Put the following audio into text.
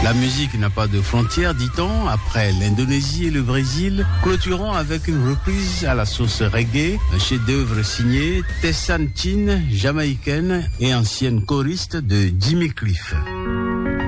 La musique n'a pas de frontières, dit-on, après l'Indonésie et le Brésil. Clôturons avec une reprise à la sauce reggae, un chef-d'œuvre signé Tessanne Chin, jamaïcaine et ancienne choriste de Jimmy Cliff.